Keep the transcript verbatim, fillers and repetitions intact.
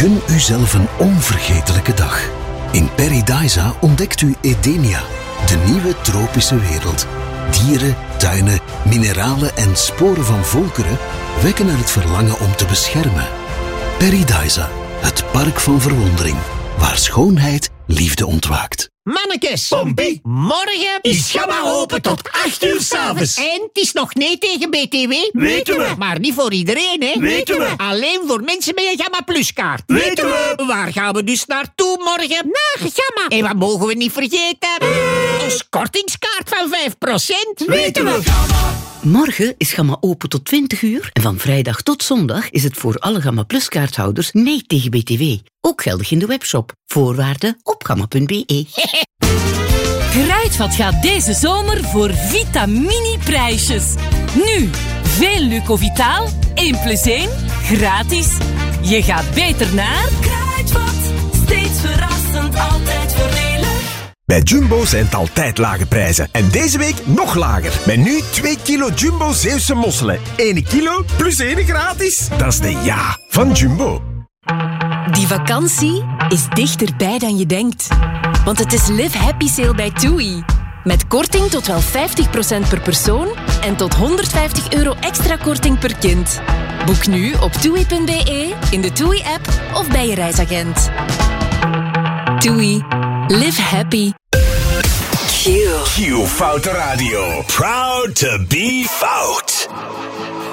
Gun uzelf een onvergetelijke dag. In Paradisa ontdekt u Edenia, de nieuwe tropische wereld. Dieren, tuinen, mineralen en sporen van volkeren wekken er het verlangen om te beschermen. Paradisa, het park van verwondering, waar schoonheid liefde ontwaakt. Mannekes, Pompie, morgen is Gamma open tot acht uur 's avonds. En het is nog nee tegen B T W. Weten we. Maar niet voor iedereen, hè? Weten we. Alleen voor mensen met een Gamma Plus kaart. Weten we. Waar gaan we dus naartoe morgen? Naar Gamma. En wat mogen we niet vergeten? Ons kortingskaart van vijf procent. Weten we. Morgen is Gamma open tot twintig uur en van vrijdag tot zondag is het voor alle Gamma Plus kaarthouders nee tegen B T W. Ook geldig in de webshop. Voorwaarden op gamma punt b e. Kruidvat gaat deze zomer voor Vitamini-prijsjes. Nu, veel Lucovitaal, één plus één, gratis. Je gaat beter naar Kruidvat. Steeds verrassend, altijd voordelig. Bij Jumbo zijn het altijd lage prijzen. En deze week nog lager. Met nu twee kilo Jumbo Zeeuwse mosselen. één kilo plus één gratis. Dat is de ja van Jumbo. Die vakantie is dichterbij dan je denkt. Want het is Live Happy Sale bij TUI. Met korting tot wel vijftig procent per persoon en tot honderdvijftig euro extra korting per kind. Boek nu op toei punt b e, in de TUI-app of bij je reisagent. TUI. Live happy. Q. Q Foute Radio. Proud to be fout.